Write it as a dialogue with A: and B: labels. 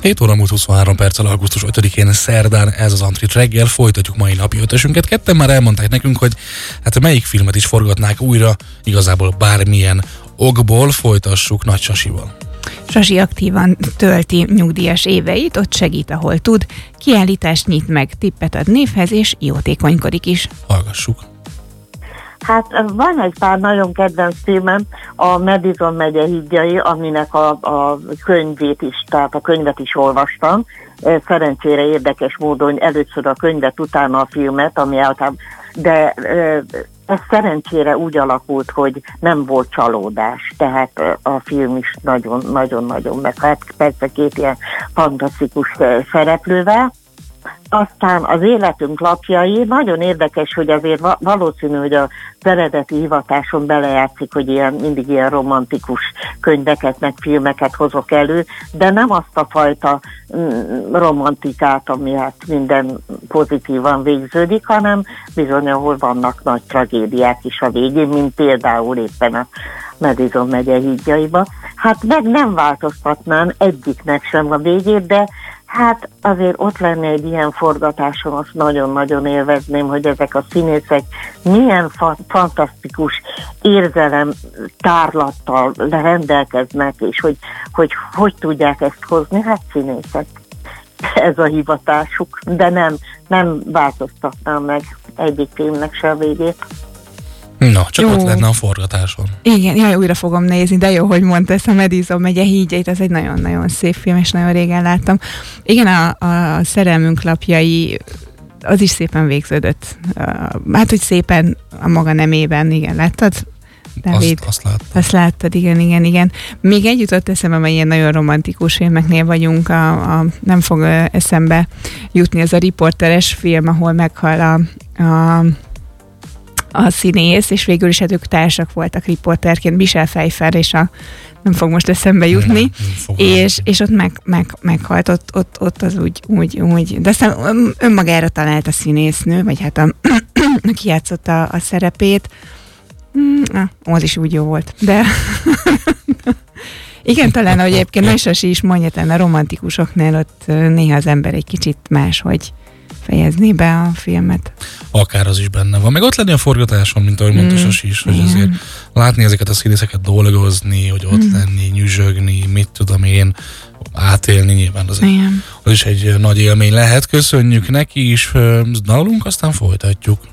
A: 7 óra múlt 23 perccel augusztus 5-én szerdán ez az Antrit reggel, folytatjuk mai napi ötösünket. Ketten már elmondták nekünk, hogy hát melyik filmet is forgatnák újra, igazából bármilyen okból, folytassuk Nagy Sasival.
B: Sasi aktívan tölti nyugdíjas éveit, ott segít, ahol tud, kiállítást nyit meg, tippet ad névhez, és jótékonykodik is.
A: Hallgassuk.
C: Hát van egy pár nagyon kedvenc filmem, a Madison megye hídjai, aminek a könyvét is, tehát a könyvet is olvastam. Szerencsére érdekes módon először a könyvet, utána a filmet, ami általában, de ez szerencsére úgy alakult, hogy nem volt csalódás, tehát a film is nagyon-nagyon meghat, persze két ilyen fantasztikus szereplővel. Aztán az életünk lapjai, nagyon érdekes, hogy azért valószínű, hogy az eredeti hivatáson belejátszik, hogy mindig ilyen romantikus könyveket, meg filmeket hozok elő, de nem azt a fajta romantikát, ami hát minden pozitívan végződik, hanem bizony, ahol vannak nagy tragédiák is a végén, mint például éppen a Madison megye hídjaiba. Hát meg nem változtatnám egyiknek sem a végét, de hát azért ott lenne egy ilyen forgatáson, azt nagyon-nagyon élvezném, hogy ezek a színészek milyen fantasztikus érzelem tárlattal rendelkeznek, és hogy tudják ezt hozni, hát színészek. Ez a hivatásuk, de nem változtatnám meg egyik filmnek se a végét.
A: Na, csak jó. Ott lenne a forgatáson.
B: Igen, újra fogom nézni, de jó, hogy mondta ezt a Madison megye hídjait, ez egy nagyon-nagyon szép film, és nagyon régen láttam. Igen, a Szerelmünk lapjai, az is szépen végződött. Hát, hogy szépen a maga nemében, igen, láttad? Dávid? Azt láttad, igen. Még egy jutott eszembe, mert ilyen nagyon romantikus filmeknél vagyunk, nem fog eszembe jutni ez a riporteres film, ahol meghal a színész, és végül is ők társak voltak riporterként, Michelle Pfeiffer, és nem fog most eszembe jutni, és ott meghalt, ott az úgy, de aztán önmagára talált a színésznő, vagy hát aki játszotta a szerepét, az is úgy jó volt, de igen, talán, hogy egyébként Nagy Sasi is mondja, talán a romantikusoknál ott néha az ember egy kicsit máshogy fejezni be a filmet.
A: Akár az is benne van. Meg ott lenni a forgatáson, mint ahogy mondta Sasi is, hogy azért látni ezeket a színészeket dolgozni, hogy ott lenni, nyüzsögni, mit tudom én, átélni nyilván az is egy nagy élmény lehet. Köszönjük neki is, nálunk aztán folytatjuk.